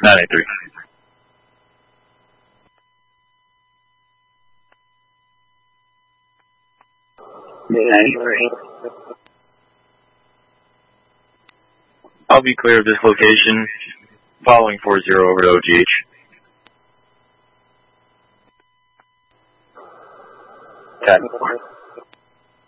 983. I'll be clear of this location. Following 40 over to OGH. Okay.